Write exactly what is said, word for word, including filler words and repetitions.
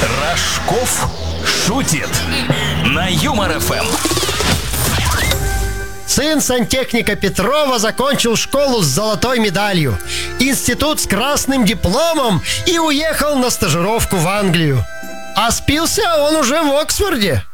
Рожков шутит на Юмор эф эм. Сын сантехника Петрова закончил школу с золотой медалью, институт с красным дипломом и уехал на стажировку в Англию. А спился он уже в Оксфорде.